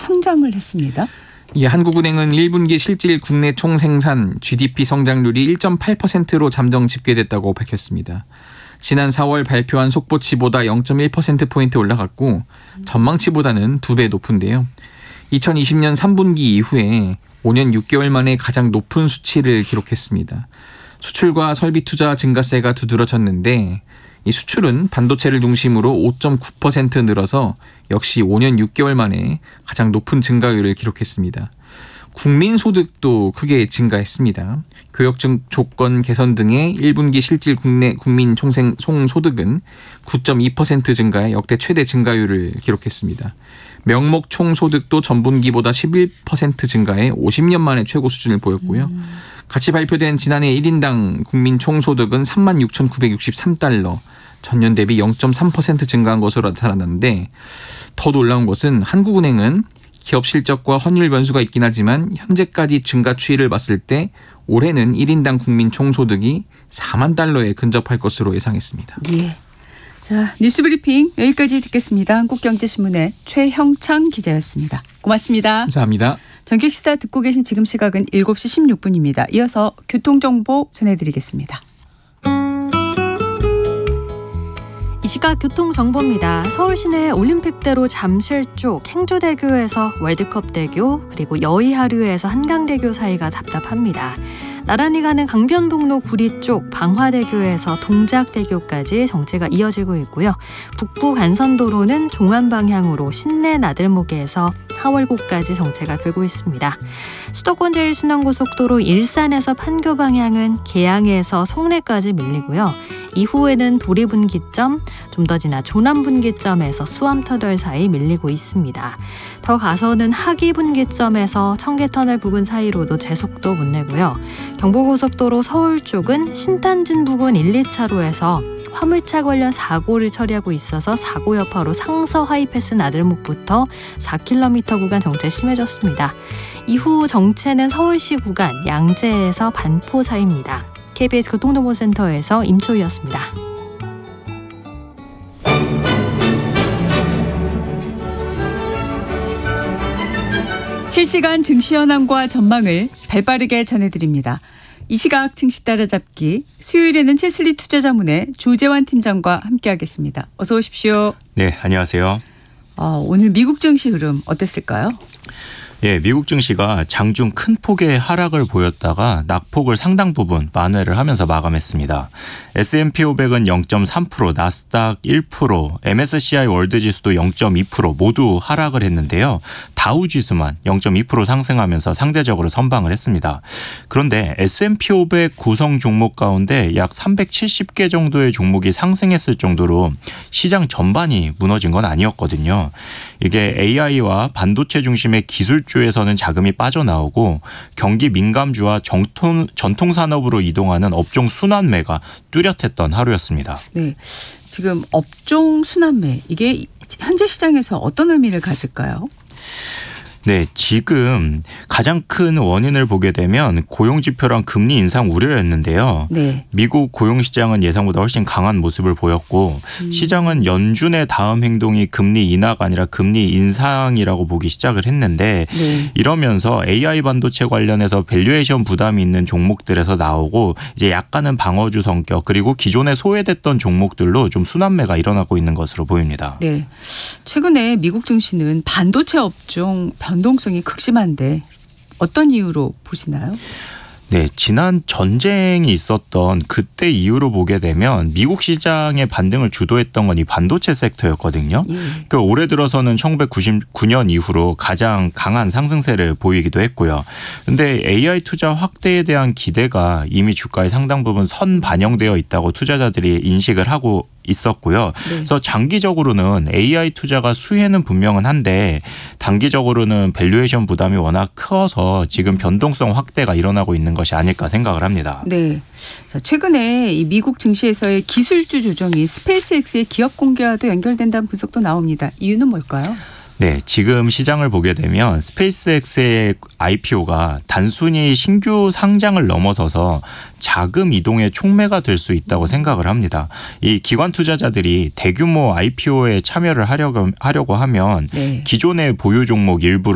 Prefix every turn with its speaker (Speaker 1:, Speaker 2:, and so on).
Speaker 1: 성장을 했습니다.
Speaker 2: 예, 한국은행은 1분기 실질 국내 총생산 GDP 성장률이 1.8%로 잠정 집계됐다고 밝혔습니다. 지난 4월 발표한 속보치보다 0.1%포인트 올라갔고 전망치보다는 2배 높은데요. 2020년 3분기 이후에 5년 6개월 만에 가장 높은 수치를 기록했습니다. 수출과 설비 투자 증가세가 두드러졌는데 이 수출은 반도체를 중심으로 5.9% 늘어서 역시 5년 6개월 만에 가장 높은 증가율을 기록했습니다. 국민소득도 크게 증가했습니다. 교역 조건 개선 등의 1분기 실질 국내 국민 총소득은 9.2% 증가해 역대 최대 증가율을 기록했습니다. 명목 총소득도 전분기보다 11% 증가해 50년 만에 최고 수준을 보였고요. 같이 발표된 지난해 1인당 국민 총소득은 36,963달러, 전년 대비 0.3% 증가한 것으로 나타났는데 더 놀라운 것은 한국은행은 기업 실적과 환율 변수가 있긴 하지만 현재까지 증가 추이를 봤을 때 올해는 1인당 국민 총소득이 4만 달러에 근접할 것으로 예상했습니다.
Speaker 1: 예. 자, 뉴스브리핑 여기까지 듣겠습니다. 한국경제신문의 최형창 기자였습니다. 고맙습니다.
Speaker 2: 감사합니다.
Speaker 1: 전격시사 듣고 계신 지금 시각은 7시 16분입니다. 이어서 교통정보 전해드리겠습니다.
Speaker 3: 이 시각 교통정보입니다. 서울 시내 올림픽대로 잠실 쪽 행주대교에서 월드컵대교 그리고 여의하류에서 한강대교 사이가 답답합니다. 나란히 가는 강변북로 구리 쪽 방화대교에서 동작대교까지 정체가 이어지고 있고요. 북부 간선도로는 종안 방향으로 신내 나들목에서 하월고까지 정체가 되고 있습니다. 수도권 제1순환고속도로 일산에서 판교 방향은 계양에서 송내까지 밀리고요. 이후에는 도리분기점, 좀 더 지나 조남분기점에서 수암터널 사이 밀리고 있습니다. 더 가서는 하기분기점에서 청계터널 부근 사이로도 제속도 못 내고요. 경부고속도로 서울 쪽은 신탄진 부근 1, 2차로에서 화물차 관련 사고를 처리하고 있어서 사고 여파로 상서 하이패스 나들목부터 4km 구간 정체 심해졌습니다. 이후 정체는 서울시 구간 양재에서 반포 사이입니다. KBS 교통정보센터에서 임초희였습니다.
Speaker 1: 실시간 증시 현황과 전망을 발빠르게 전해드립니다. 이 시각 증시 따라잡기 수요일에는 채슬리 투자자문의 조재환 팀장과 함께하겠습니다. 어서 오십시오.
Speaker 4: 네, 안녕하세요.
Speaker 1: 오늘 미국 증시 흐름 어땠을까요?
Speaker 4: 예, 미국 증시가 장중 큰 폭의 하락을 보였다가 낙폭을 상당 부분 만회를 하면서 마감했습니다. S&P 500은 0.3%, 나스닥 1%, MSCI 월드 지수도 0.2% 모두 하락을 했는데요. 다우 지수만 0.2% 상승하면서 상대적으로 선방을 했습니다. 그런데 S&P 500 구성 종목 가운데 약 370개 정도의 종목이 상승했을 정도로 시장 전반이 무너진 건 아니었거든요. 이게 AI와 반도체 중심의 기술주에서는 자금이 빠져나오고 경기 민감주와 전통 산업으로 이동하는 업종 순환매가 뚜렷했던 하루였습니다.
Speaker 1: 네, 지금 업종 순환매 이게 현재 시장에서 어떤 의미를 가질까요?
Speaker 4: 네, 지금 가장 큰 원인을 보게 되면 고용지표랑 금리 인상 우려였는데요.
Speaker 1: 네. 미국
Speaker 4: 고용시장은 예상보다 훨씬 강한 모습을 보였고 시장은 연준의 다음 행동이 금리 인하가 아니라 금리 인상이라고 보기 시작을 했는데
Speaker 1: 네.
Speaker 4: 이러면서 AI 반도체 관련해서 밸류에이션 부담이 있는 종목들에서 나오고 이제 약간은 방어주 성격 그리고 기존에 소외됐던 종목들로 좀 순환매가 일어나고 있는 것으로 보입니다.
Speaker 1: 네, 최근에 미국 증시는 반도체 업종 변동성이 극심한데 어떤 이유로 보시나요?
Speaker 4: 네, 지난 전쟁이 있었던 그때 이후로 보게 되면 미국 시장의 반등을 주도했던 건 이 반도체 섹터였거든요. 그러니까 올해 들어서는 1999년 이후로 가장 강한 상승세를 보이기도 했고요. 그런데 AI 투자 확대에 대한 기대가 이미 주가에 상당 부분 선반영되어 있다고 투자자들이 인식을 하고 있었고요.
Speaker 1: 네.
Speaker 4: 그래서 장기적으로는 AI 투자가 수혜는 분명은 한데 단기적으로는 밸류에이션 부담이 워낙 커서 지금 변동성 확대가 일어나고 있는 것이 아닐까 생각을 합니다.
Speaker 1: 네. 자, 최근에 이 미국 증시에서의 기술주 조정이 스페이스X의 기업 공개와도 연결된다는 분석도 나옵니다. 이유는 뭘까요?
Speaker 4: 네, 지금 시장을 보게 되면 스페이스X의 IPO가 단순히 신규 상장을 넘어서서 자금 이동의 촉매가 될 수 있다고 생각을 합니다. 이 기관 투자자들이 대규모 IPO에 참여를 하려고 하면
Speaker 1: 네.
Speaker 4: 기존의 보유 종목 일부를